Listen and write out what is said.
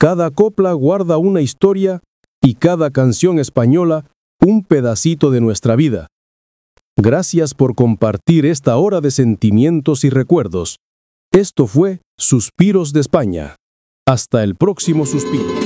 Cada copla guarda una historia y cada canción española un pedacito de nuestra vida. Gracias por compartir esta hora de sentimientos y recuerdos. Esto fue Suspiros de España. Hasta el próximo suspiro.